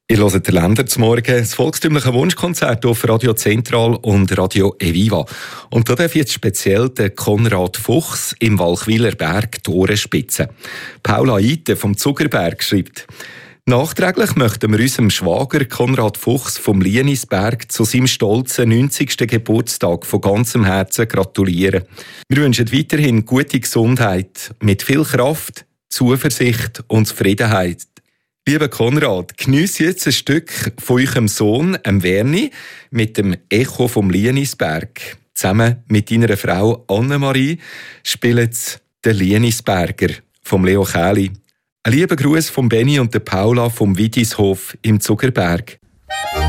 Ihr hört den Länder zum Morgen, das volkstümliche Wunschkonzert auf Radio Zentral und Radio Eviva. Und da darf jetzt speziell der Konrad Fuchs im Walchwiler Berg die Ohren spitzen. Paula Eite vom Zuckerberg schreibt: Nachträglich möchten wir unserem Schwager Konrad Fuchs vom Lienisberg zu seinem stolzen 90. Geburtstag von ganzem Herzen gratulieren. Wir wünschen weiterhin gute Gesundheit, mit viel Kraft, Zuversicht und Zufriedenheit. Lieber Konrad, geniesse jetzt ein Stück von eurem Sohn, Werni, mit dem Echo vom Lienisberg. Zusammen mit deiner Frau Annemarie spielen sie den Lienisberger vom Leo Chäli. Ein lieber Gruß von Benny und der Paula vom Widishof im Zuckerberg.